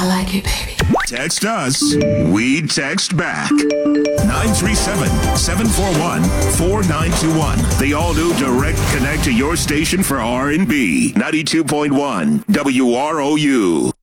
I like it, baby. Text us. We text back. 937-741-4921. The all-new Direct Connect to your station for R&B. 92.1 WROU.